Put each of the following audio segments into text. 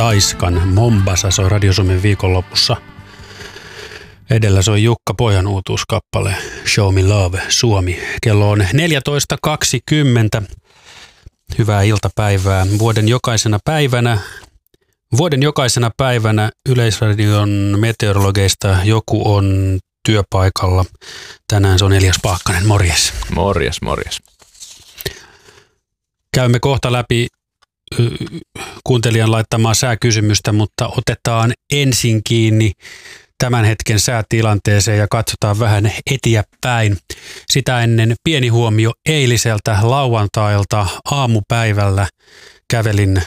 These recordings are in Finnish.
Taiskan Mombasa soi Radio Suomen viikonlopussa. Edellä soi Jukka Pojan uutuuskappale Show Me Love Suomi. Kello on 14.20. Hyvää iltapäivää. Vuoden jokaisena päivänä Yleisradion meteorologeista joku on työpaikalla. Tänään se on Elias Paakkanen. Morjes. Morjes. Käymme kohta läpi kuuntelijan laittamaa sääkysymystä, mutta otetaan ensin kiinni tämän hetken säätilanteeseen ja katsotaan vähän eteenpäin. Sitä ennen pieni huomio eiliseltä lauantailta aamupäivällä kävelin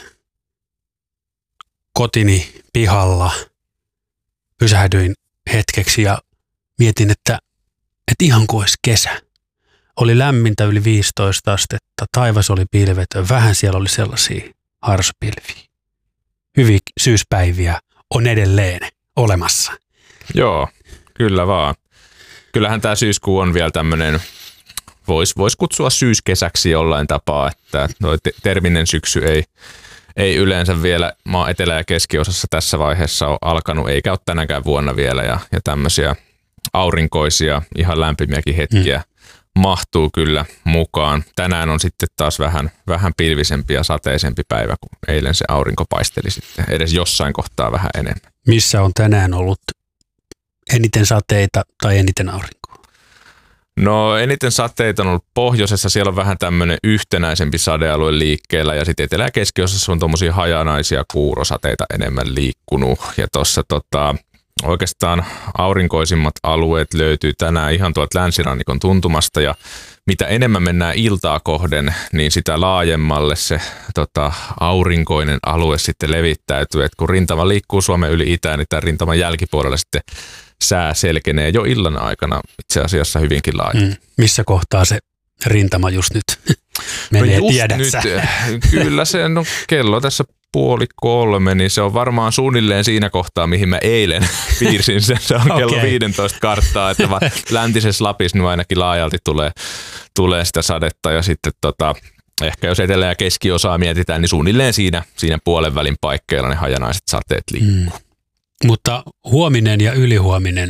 kotini pihalla. Pysähdyin hetkeksi ja mietin, että ihan kuin olisi kesä. Oli lämmintä yli 15 astetta, taivas oli pilvetön, vähän siellä oli sellaisia harsopilviä. Hyviä syyspäiviä on edelleen olemassa. Joo, kyllä vaan. Kyllähän tämä syyskuu on vielä tämmöinen, vois kutsua syyskesäksi jollain tapaa, että terminen syksy ei yleensä vielä maan etelä- ja keskiosassa tässä vaiheessa ole alkanut, eikä ole tänäkään vuonna vielä, ja tämmöisiä aurinkoisia, ihan lämpimiäkin hetkiä mahtuu kyllä mukaan. Tänään on sitten taas vähän pilvisempi ja sateisempi päivä, kun eilen se aurinko paisteli sitten edes jossain kohtaa vähän enemmän. Missä on tänään ollut eniten sateita tai eniten aurinkoa? No eniten sateita on ollut pohjoisessa, siellä on vähän tämmöinen yhtenäisempi sadealue liikkeellä ja sitten etelä- ja keskiosassa on tuommoisia hajanaisia kuurosateita enemmän liikkunut ja tuossa oikeastaan aurinkoisimmat alueet löytyy tänään ihan tuolta länsirannikon tuntumasta ja mitä enemmän mennään iltaa kohden, niin sitä laajemmalle se aurinkoinen alue sitten levittäytyy. Et kun rintama liikkuu Suomen yli itään, niin tämän rintaman jälkipuolella sitten sää selkenee jo illan aikana itse asiassa hyvinkin laajalti. Missä kohtaa se rintama just nyt menee, tiedätkö? Kyllä se, kello tässä 2:30, niin se on varmaan suunnilleen siinä kohtaa, mihin mä eilen piirsin sen. Se on kello 15 karttaa, että läntisessä Lapissa niin ainakin laajalti tulee sitä sadetta ja sitten ehkä jos etelä- ja keskiosaa mietitään, niin suunnilleen siinä puolen välin paikkeilla ne hajanaiset sateet liikkuu. Mutta huominen ja ylihuominen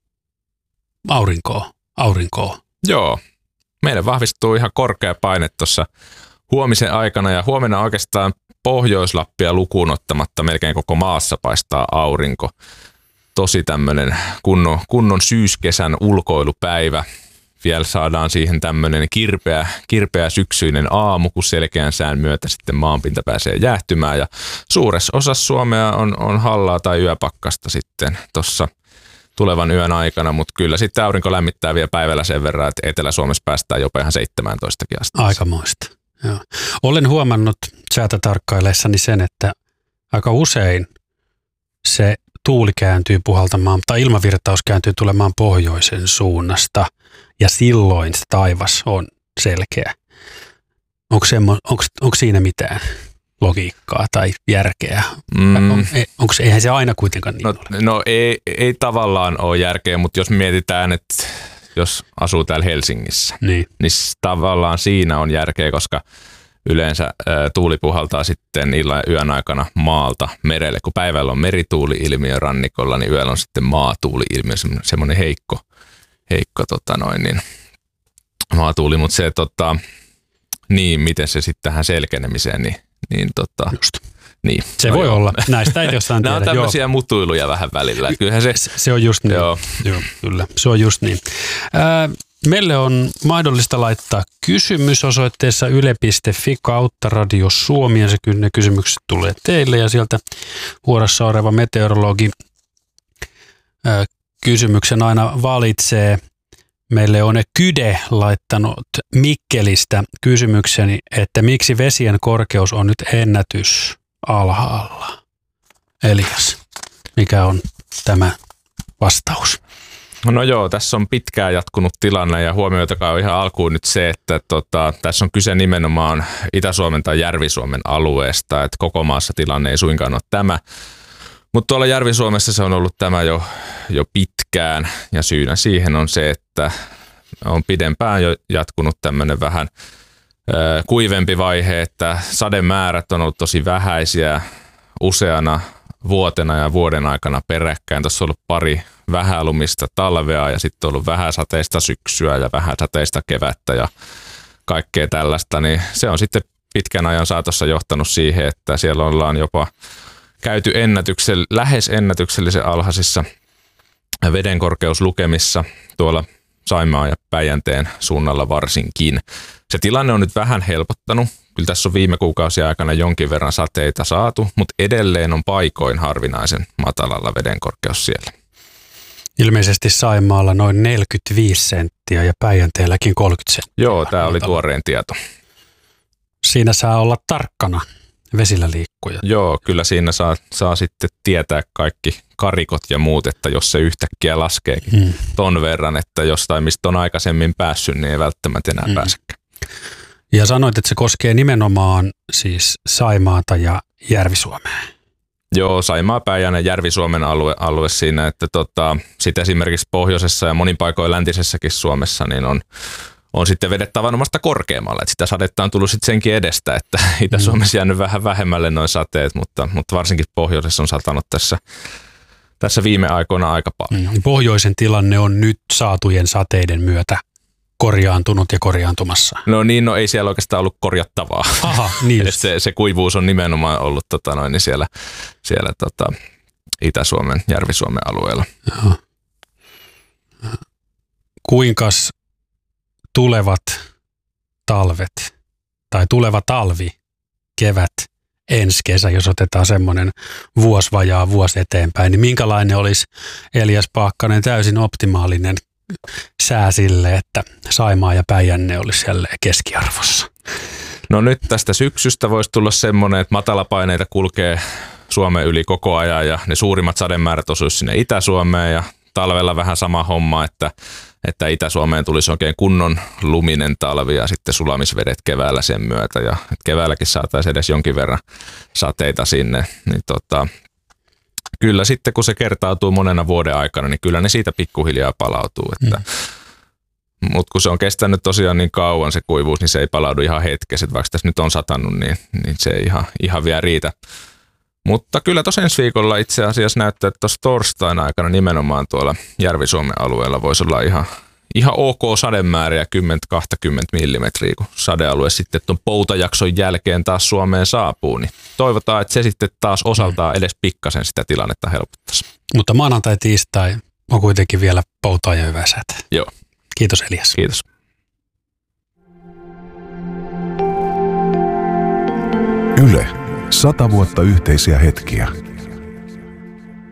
aurinkoa. Joo, meille vahvistuu ihan korkea paine tuossa huomisen aikana ja huomenna oikeastaan Pohjois-Lappia lukuun ottamatta melkein koko maassa paistaa aurinko. Tosi tämmöinen kunnon syyskesän ulkoilupäivä. Vielä saadaan siihen tämmöinen kirpeä syksyinen aamu, kun selkeän sään myötä sitten maanpinta pääsee jäähtymään. Ja suuressa osassa Suomea on hallaa tai yöpakkasta sitten tuossa tulevan yön aikana, mutta kyllä sitten aurinko lämmittää vielä päivällä sen verran, että Etelä-Suomessa päästään jopa ihan 17 asti. Aikamoista. Joo. Olen huomannut säätä tarkkaillessani sen, että aika usein se tuuli kääntyy puhaltamaan, tai ilmavirtaus kääntyy tulemaan pohjoisen suunnasta, ja silloin se taivas on selkeä. Onko siinä mitään logiikkaa tai järkeä? Eihän se aina kuitenkaan niin ole? No ei tavallaan ole järkeä, mutta jos mietitään, että jos asuu täällä Helsingissä, niin tavallaan siinä on järkeä, koska yleensä tuuli puhaltaa sitten illan ja yön aikana maalta merelle. Kun päivällä on merituuli-ilmiö rannikolla, niin yöllä on sitten maatuuli-ilmiö, semmoinen heikko maatuuli. Mutta se, miten se sitten tähän selkenemiseen, just. Niin. Se voi olla. Näistä ei jossain tiedä. Nämä on tämmöisiä mutuiluja vähän välillä. Kyllähän se on just niin. Joo, kyllä. Se on just niin. Meille on mahdollista laittaa kysymys osoitteessa yle.fi kautta Radio Suomi, ja ne kysymykset tulee teille, ja sieltä vuorossa oleva meteorologi kysymyksen aina valitsee. Meille on Kyde laittanut Mikkelistä kysymykseni, että miksi vesien korkeus on nyt ennätys alhaalla? Elias, mikä on tämä vastaus? No joo, tässä on pitkään jatkunut tilanne ja huomioitakaa ihan alkuun nyt se, että tässä on kyse nimenomaan Itä-Suomen tai Järvi-Suomen alueesta, että koko maassa tilanne ei suinkaan ole tämä. Mutta tuolla Järvi-Suomessa se on ollut tämä jo pitkään ja syynä siihen on se, että on pidempään jo jatkunut tämmöinen vähän kuivempi vaihe, että sademäärät on ollut tosi vähäisiä useana vuotena ja vuoden aikana peräkkäin. Tuossa on ollut pari vähälumista talvea ja sitten on ollut vähäsateista syksyä ja vähäsateista kevättä ja kaikkea tällaista, niin se on sitten pitkän ajan saatossa johtanut siihen, että siellä ollaan jopa käyty lähes ennätyksellisen alhaisissa vedenkorkeuslukemissa tuolla Saimaan ja Päijänteen suunnalla varsinkin. Se tilanne on nyt vähän helpottanut. Kyllä tässä on viime kuukausien aikana jonkin verran sateita saatu, mutta edelleen on paikoin harvinaisen matalalla vedenkorkeus siellä. Ilmeisesti Saimaalla noin 45 senttiä ja Päijänteelläkin 30 senttiä. Joo, tämä oli tuoreen tieto. Siinä saa olla tarkkana vesillä liikkuja. Joo, kyllä siinä saa sitten tietää kaikki karikot ja muut, että jos se yhtäkkiä laskeekin ton verran, että jostain mistä on aikaisemmin päässyt, niin ei välttämättä enää pääsekään. Ja sanoit, että se koskee nimenomaan siis Saimaata ja Järvi-Suomea. Joo, Saimaa, Päijänne, Järvi-Suomen alue siinä, että sitten esimerkiksi pohjoisessa ja monin paikoin läntisessäkin Suomessa niin on sitten vedet tavanomaista korkeammalle. Että sitä sadetta on tullut sitten senkin edestä, että Itä-Suomessa jäänyt vähän vähemmälle noin sateet, mutta varsinkin pohjoisessa on satanut tässä viime aikoina aika paljon. Pohjoisen tilanne on nyt saatujen sateiden myötä korjaantunut ja korjaantumassa. No ei siellä oikeastaan ollut korjattavaa. Aha, niin se kuivuus on nimenomaan ollut siellä Itä-Suomen, Järvi-Suomen alueella. Aha. Kuinkas tulevat talvet tai tuleva talvi, kevät, ensi kesä, jos otetaan semmoinen vuosi eteenpäin, niin minkälainen olisi Elias Paakkanen täysin optimaalinen sää sille, että Saimaa ja Päijänne olisi jälleen keskiarvossa? No nyt tästä syksystä voisi tulla semmoinen, että matalapaineita kulkee Suomen yli koko ajan ja ne suurimmat sademäärät osuisi sinne Itä-Suomeen ja talvella vähän sama homma, että Itä-Suomeen tulisi oikein kunnon luminen talvi ja sitten sulamisvedet keväällä sen myötä ja keväälläkin saataisiin edes jonkin verran sateita sinne, niin kyllä sitten kun se kertautuu monena vuoden aikana, niin kyllä ne siitä pikkuhiljaa palautuu. Mutta kun se on kestänyt tosiaan niin kauan se kuivuus, niin se ei palaudu ihan hetkessä. Vaikka tässä nyt on satanut, niin se ei ihan vielä riitä. Mutta kyllä tosiaan ensi viikolla itse asiassa näyttää, että tuossa torstain aikana nimenomaan tuolla Järvi-Suomen alueella voisi olla ihan ok sademääriä 10-20 millimetriä, kun sadealue sitten tuon poutajakson jälkeen taas Suomeen saapuu, niin toivotaan, että se sitten taas osaltaan edes pikkasen sitä tilannetta helpottaisi. Mutta maanantai, tiistai on kuitenkin vielä poutaa ja hyvää säätä. Joo. Kiitos Elias. Kiitos. Yle. 100 vuotta yhteisiä hetkiä.